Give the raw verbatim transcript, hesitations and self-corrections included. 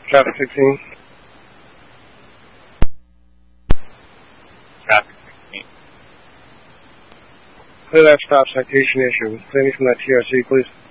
Traffic sixteen. Traffic sixteen. Clear that stop, citation issue. Clear me from that T R C, please.